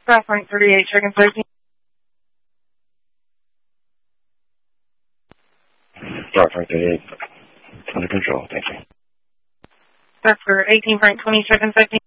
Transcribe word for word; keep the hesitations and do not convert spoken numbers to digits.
South Point thirty-eight, checking safety. South Point thirty-eight, under control, thank you. That's for eighteen Frank twenty, checking safety.